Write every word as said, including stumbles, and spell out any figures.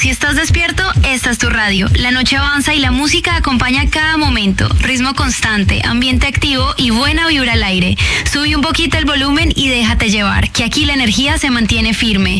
Si estás despierto, esta es tu radio. La noche avanza y la música acompaña cada momento. Ritmo constante, ambiente activo y buena vibra al aire. Sube un poquito el volumen y déjate llevar, que aquí la energía se mantiene firme.